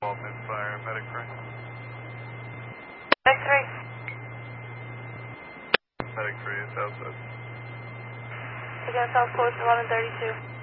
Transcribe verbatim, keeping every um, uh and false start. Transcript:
Fire, medic three. Medic three. Medic three is outside. Again, South Coast eleven thirty-two.